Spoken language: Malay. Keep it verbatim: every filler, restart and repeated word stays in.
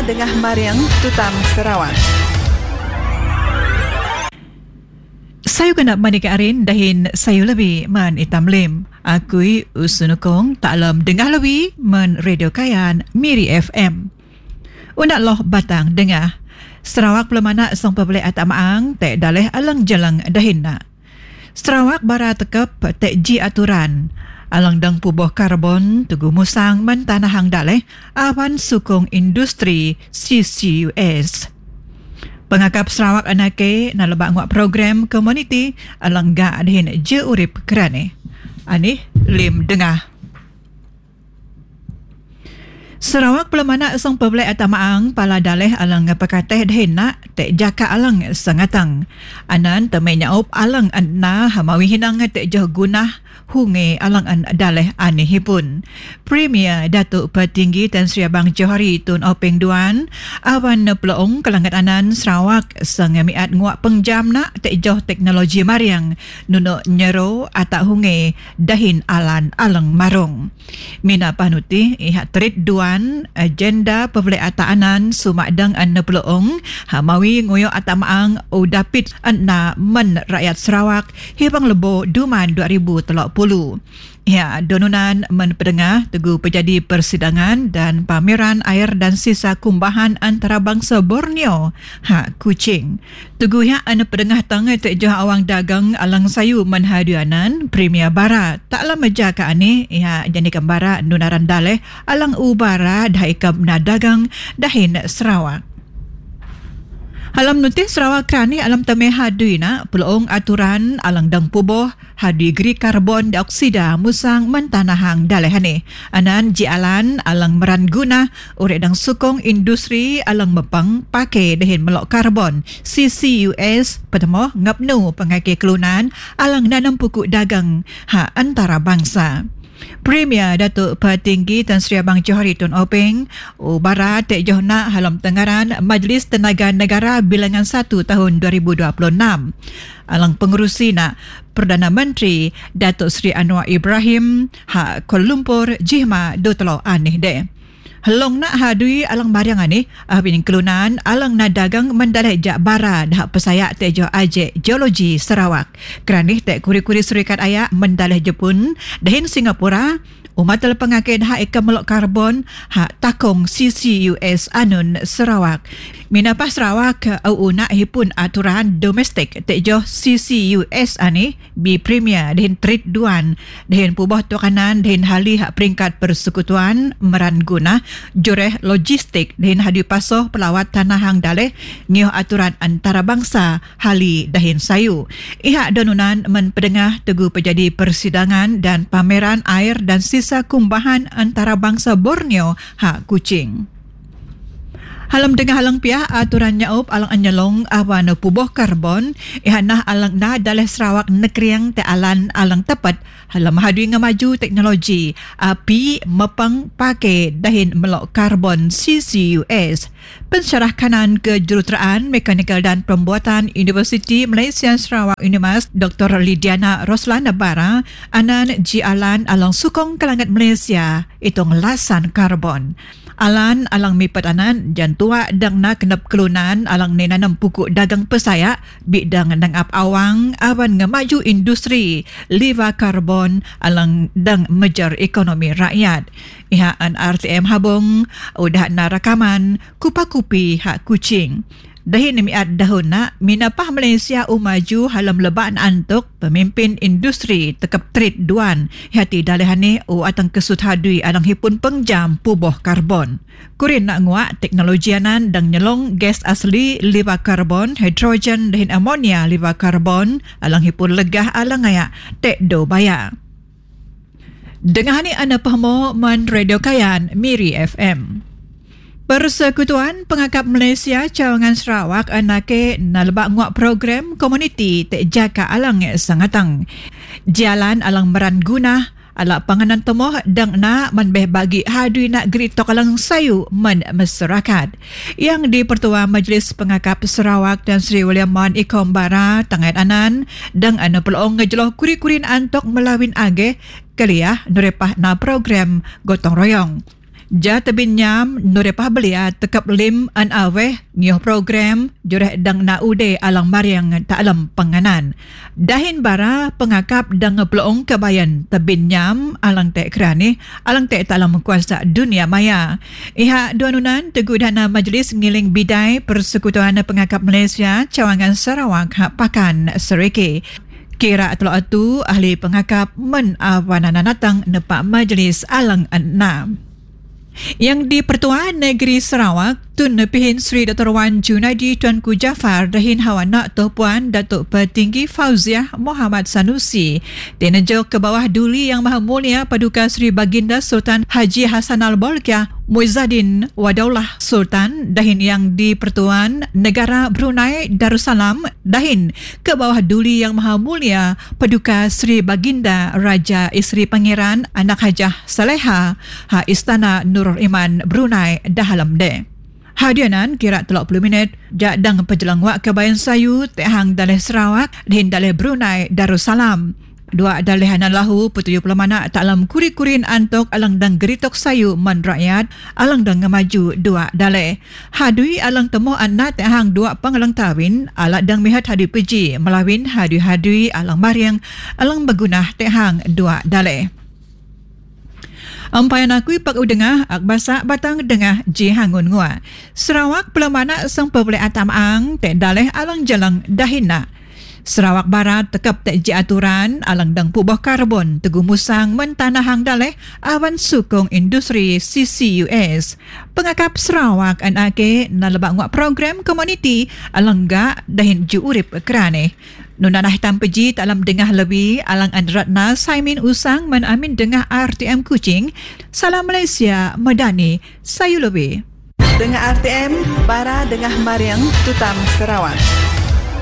dengah Mariang Tutam Sarawak. Sayu kena manika arin dahin sayu lebih man itam lem. Akui usunukong taklam dengah lebih man Radio Kayan Miri F M. Unak loh batang dengah. Sarawak pelemana song pebelai atamaang tek daleh alang jalang dahin na. Sarawak bara tekep tek ji aturan. Alang dang puboh karbon tugu musang man tanahang daleh awan sukong industri C C U S. Pengakap Sarawak anake na lebak nguak program komuniti alang ga adhin je urip kerane. Ani lim dengah. Sarawak pelemana song pebelai atamaang pala daleh alang ngapakateh dahin nak tek jaka alang sangatang. Anan temenya op alang anna hamawi hinang tek jauh gunah hunge alang an daleh anehipun. Premier Datuk Petinggi Tan Sri Abang Johari Tun Openg Duan awan nepelong kelangat anan Sarawak sangamiat nguak pengjam nak tek jauh teknologi mariang nunuk nyero atak hunge dahin alan alang marong. Mina panuti ihat terit duan agenda pebelai ataanan sumakdang an nepelong hamawi ngoyo atamaang o dapit anna men rakyat Sarawak hibang lebo duman dua ribu tiga puluh. Ya, donunan men pedengah teguh pejadi persidangan dan pameran air dan sisa kumbahan antarabangsa Borneo hak Kuching. Teguh ya an pedengah tang tek jah awang dagang alang sayu menhaduanan Premier Barat. Taklah meja ka ani ya jani kembara nunaran daleh alang ubara daikam na dagang dahin Sarawak. Alam notis Sarawak krani alam temeh hadui na peluang aturan alang dang puboh hadui gri karbon dioksida musang mentanahang dalehane. Anan ji alan alang meran guna urek dang sukong industri alang mepang pakai dahin melok karbon C C U S petemoh ngapnu pengake kelunan alang nanam pukuk dagang ha antara bangsa. Premier Datuk Petinggi Tan Sri Abang Johari Tun Openg ubara tek johna halam tengaran Majlis Tenaga Negara Bilangan satu tahun dua ribu dua puluh enam. Alang pengurusi na Perdana Menteri Datuk Sri Anwar Ibrahim ha Kuala Lumpur jihma do telo aneh de. Helong nak hadui alang barang ani ahbining kelunan alang na dagang mendalai jak bara dah pesayak tek jo ajek geologi Sarawak. Kerana tek kuri-kuri serikat ayak mendalai Jepun dahin Singapura umat telah pengakai dah eka melok karbon hak takong C C U S anun Sarawak. Minapa Sarawak au nak hipun aturan domestik tek jo C C U S ani bi premier dahin trit duan dahin pubah tukanan dahin hali hak peringkat persekutuan meran guna jureh logistik dahin hadi pasoh pelawat tanah hang daleh ngioh aturan antarabangsa hali dahin sayu. Ihak donunan men pedengah teguh pejadi persidangan dan pameran air dan sisa kumbahan antarabangsa Borneo hak Kuching. Halam dengah halang piah aturan nyaup alang anyalong awan puboh karbon ihanah alang na daleh Sarawak nekriang te alan alang tepat halam hadui ngamaju teknologi api mepang pakai dahin melok karbon C C U S. Pensyarah kanan kejuruteraan mekanikal dan pembuatan Universiti Malaysia Sarawak Unimas Doktor Lidiana Roslana Bara anan ji alan alang sukong kelangat Malaysia itong lasan karbon. Alan alang mipat anan jan tua dang na kenap kelunan alang nenanam pukuk dagang pesayak bidang nang ap awang awan ngamaju industri liva karbon alang dang mejar ekonomi rakyat. Ihaan R T M habong udah na rakaman kupa-kupi hak Kuching. Dahin miat dahun na minapah Malaysia umaju halam lebaan antuk pemimpin industri tekap trit duan hati dalehane o atang kesut hadui alang hipun pengjam puboh karbon. Kurin nak nguak teknologianan dang nyelong gas asli liva karbon, hidrogen dahin amonia liva karbon alang hipun legah alang ayak tek do baya. Dengah ni anda pahamo man Radio Kayan Miri F M. Persekutuan Pengakap Malaysia Cawangan Sarawak anake nalebak nguak program komuniti tek jaka alang sangatang. Jalan alang meran guna ala panganan temoh dang na manbeh bagi hadui nak geritok alang sayu men masyarakat. Yang di Pertua Majlis Pengakap Sarawak dan Sri William Man Ikom Bara tangait anan dang ana pelong ngejeloh kuri-kurin antok melawin age kaliah nurepah na program gotong royong. Ja tebin nyam nurepah belia tekap lim an aweh nyoh program jureh dang na ude alang mariang ta alam penganan. Dahin bara pengakap dang ngeploong kebayan tebin nyam alang tek kerani alang tek ta alam kuasa dunia maya. Iha duanunan tegudana Majlis Ngiling Bidai Persekutuan Pengakap Malaysia Cawangan Sarawak hak Pakan Seriki. Kira telok atu ahli pengakap men awanana natang nepak majlis alang enam. Yang di Pertuan Negeri Sarawak, Tun Nepihin Sri Doktor Wan Junaidi Tuanku Jafar dahin hawanak Tuan Datuk Petinggi Fauziah Muhammad Sanusi dinejuk ke bawah duli Yang Maha Mulia Paduka Sri Baginda Sultan Haji Hassan Al-Bolkiah Muizzaddin Wadaullah Sultan dahin yang di Pertuan Negara Brunei Darussalam dahin ke bawah duli Yang Maha Mulia Paduka Sri Baginda Raja Isri Pangeran Anak Hajah Saleha Ha Istana Nurul Iman Brunei Dahalam de. Hadianan kira telok puluh minit jak dang pejelang wak kebayan sayu tehang daleh Sarawak dahin daleh Brunei Darussalam. Dua dalehanan lahu petujuh puluh mana taklam kuri-kurin antok alang dang geritok sayu man rakyat alang dang ngemaju dua daleh. Hadui alang temu anak tehang dua pangalang tawin alat dang mihat hadi peji melawin hadui-hadui alang mariang alang bergunah tehang dua daleh. Ampayan aku pak udengah ak basak batang dengah ji hangun ngua. Sarawak pelamana sang pebelai atamaang tek daleh alang jalang dahina. Sarawak Barat tekap tek ji aturan alang dang pubah karbon tegu musang mentanahang daleh awan sukong industri C C U S. Pengakap Sarawak an ake na lebak nguak program komuniti alang gak dahin ju urip kerane. Nunanah hitam peji taklam dengah lebih alang an Ratna Saimin Usang man amin dengah R T M Kuching. Salam Malaysia Medani Sayu lebih. Dengah R T M Bara Dengah Mariang Tutam Sarawak.